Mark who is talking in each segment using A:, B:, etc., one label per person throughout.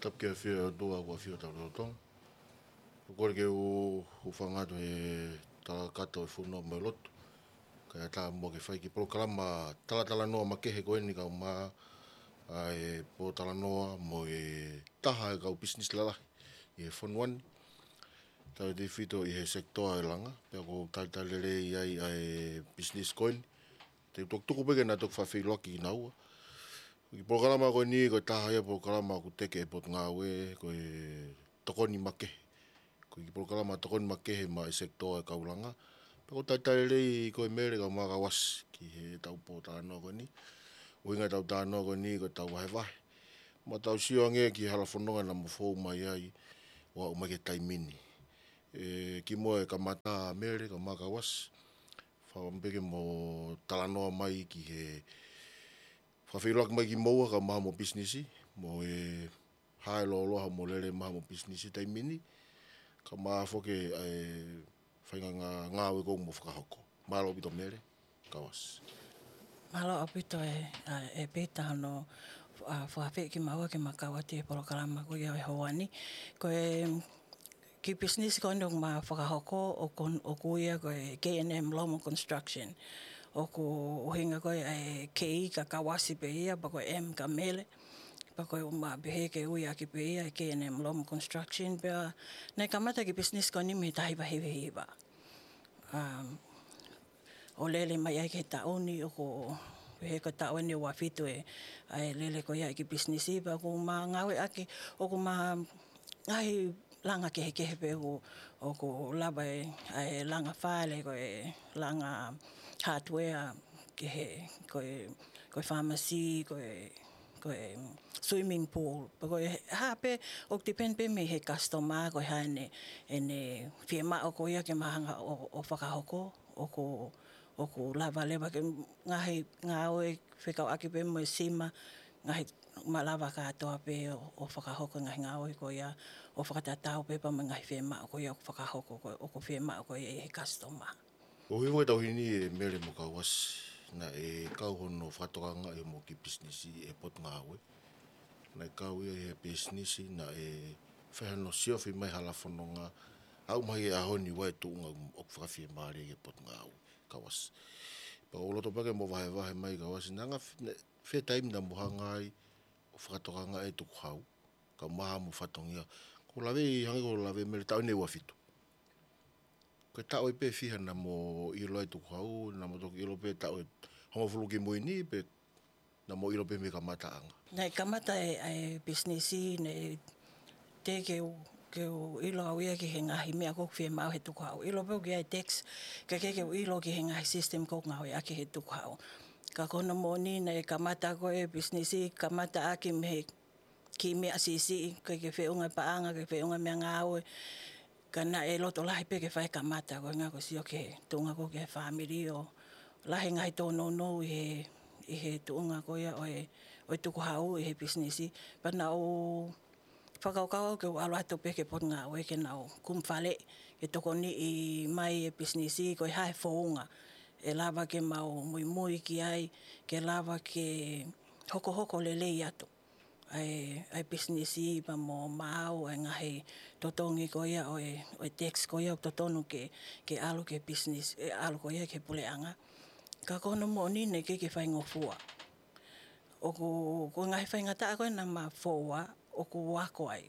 A: tap ke fia doa wa fia ta tong ko ke o fanga e ta kata e funo me lot ka ta mo ke fai ki programa tala no ma ke he ko ni ka ma ai po tala no mo e taha ka business la e fon one ta de fito e sector langa pe ko ta le ai business coin te tok tuku peke na tok whawhi loki nau. Ki programa ko ni ko taha ia programa ko teke e pot ngawe ko e tokoni make. Ko ki programa tokoni make ma e sektor e kaulanga. Pe ko tai rei ko e mere ka maka was ki he tau po tāno ko ni. Uinga tau tāno ko ni ko tau wahe wahe. Ma tau sio nge ki halafononga na mo fōu mai ai wa umake taimini. Ki mo e ka mata mere ka maka was. Whawambeke mo talanoa mai ki he whawhiroak mai ki moua ka maha mo businessi mo e hae loaloha mo lele maha mo businessi taimini ka maha whoke whainga ngāwe kou mo whakahoko malo pito mere kawas
B: Malo apito e pētaha no whawhi ki maua ki makawati e porokarama ko ia e hoani ko e ki business ko ndong ma whakahoko o kuia ko e K&M Lomo Construction. O ku uhinga ko e KI ka kawasi pe ia, pa ko M ka mele. Pa ko ma behe ke uia ki pe ia e K&M Lomo Construction. Pea nei kamata ki business ko ni me tahi wahi hiwa. O lele mai ai ke taoni o ko he ko taoni o wawhito e lele ko ia ki business i. Pa ko ma ngawe aki o ko ma ngai langa ke pe o ko lava e langa file ko e langa hardware ke he ko pharmacy ko swimming pool ko ha pe o depend pe me he customer ko hane ene firma o ko ia ke mahanga o whakahoko o ko lava leva ke ngawe whekau aki pe mo sima ngahi malava katoa pe o whakahoko ngahi ngawe ko ia o whakatatau pe pa ngahi firma o ko ia o whakahoko o ko firma o ko ia he customer.
A: O hiwa e tauhini e mere mo kawas na e kau hono whatokanga e mo ki businessi e pot ngawe na e kau ia e businessi na e whehano siofi mai halafononga au mai e ahoni wa e tuunga o whakawhia maare e pot ngawe kawas. Pa o loto pake mo wahe mai kawas nanga whea taimi na muhangai o whakatokanga e tuku hau ka maha mo whatongia ko lawe hangi ko lawe mere tau ne wafito ko tau e pe fiha na mo ilo e tuku hau na mo toki ilo pe tau e hongo fulu ki mui ni pe na mo ilo pe me kamata anga
B: Nei kamata e businessi ne te ke o ilo au ia ki he ngahi mea kok whia mau he tuku hau. Ilo peo ki ai tax ke o ilo ki he ngahi system kok ngau ia ki he tuku hau. Ka kono moni na e kamata ko e businessi kamata aki me he ki mea sisi ke whiunga paanga ke whiunga mea ngau ka na e loto lahi pe ke whai kamata ko ngā ko sio ke tunga ko ke family o lahi ngai tono no i he tunga ko ia o tuku hau i he businessi pa na o whakaukau ke o alato pe ke pot ngā oe ke na o kumwhale ke toko ni i mai e businessi ko i hae whaunga e lava ke mau mui ki ai ke lava ke hoko lelei ato ai businessi pa mo mau ai ngahi totongi ko ia o tax ko ia totonu ke alo ke business alo ko ia ke puleanga ka kono mo ni ne ke whai ngofua o ko ngahi whai ngata ko na ma foa o ko wako ai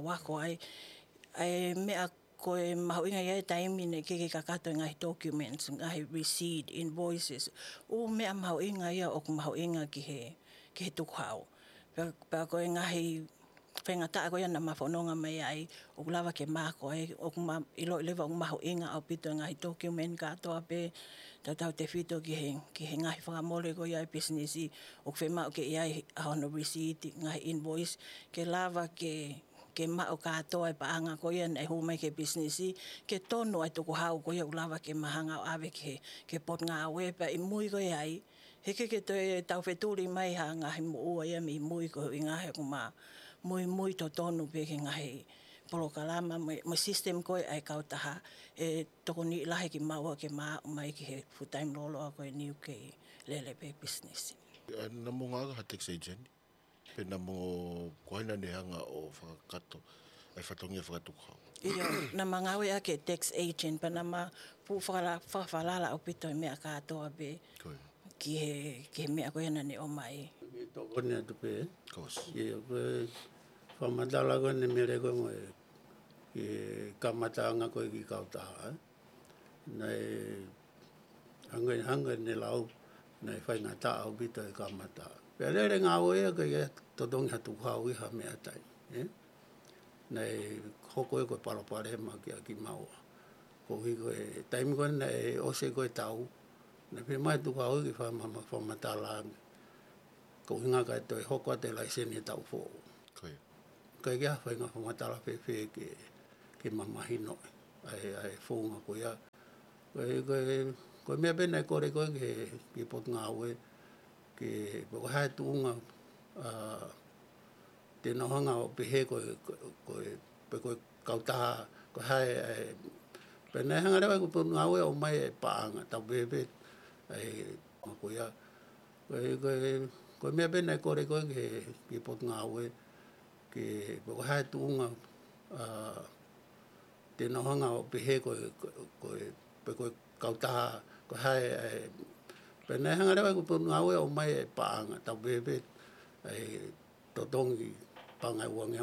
B: ai mea ko e mahuinga ia taimi ne ke kakato ngahi documents ngahi receipt invoices o mea mahuinga ia o ko mahuinga ki he tukhau pa ko ngahi whengata ko ia na mawhanonga mai ai o lava ke mako ai o ilo lewa o mahuinga au pito ngahi document katoa pe tatau te whito ki he ngahi whakamole ko ia businessi o whema o ke ia hono receipt ngahi invoice ke lava ke mao katoa e paanga ko ia e humai ke businessi ke tono ai tuku hau ko ia o lava ke mahanga o ave ke pot ngā we pa i mui ko ia ai heke ke tau wheturi mai ha ngahi mo ua ia mi mui ko i ngahi ko ma mui to tonu pe ke ngahi polokalama mo system ko ai kautaha e toko ni lahi ki maua ke mai ki he full time lolo ko e niu ke lele pe business.
A: Na mo ngā ha tax agent? Pena mo koina ne hanga o whakakato ai whatongia whakatukhau.
B: Ia, na mangawe ake tax agent, pa na ma whawhalala o pito mea katoa be
A: Koe.
B: ki he mea koe na ne o mai.
C: Toko ne atu pe.
A: Kos.
C: Ia koe whamatala koe ne mere koe mo e kamataanga koe ki kautaha. Nei hanga ne lau nei whai ngā tā au pito e kamata. Pea lere ngā oea koe e totongi hatu kau iha mea tai. Nei hoko e koe palapare ma ki maua. Ko hi koe taimi koe nei ose koe tau. Nei pe mai tu kau ki whamatala ange. Ko hinga kai toi hoko ate laiseni e tau fō.
A: Koe.
C: Kai kia whai ngā whamatala whewhe ke mamahino. Ai fōnga ko ia. Koe mea pena e kore koe ki pot ngā ue. Ke poko hae tuunga te nohanga o pehe koe kautaha. Koe hae pena e hanga rewa ko pot ngā ue o mai e paanga. Tau pehe ai ko ia. Koe mea pena e kore koe ki pot ngā ue. Ke poko hae tuunga te nohanga o pehe koe kautaha. Koe hae pena e hanga rewa ko pot ngā ue o mai e paanga. Tau pehe ai totongi pangai uange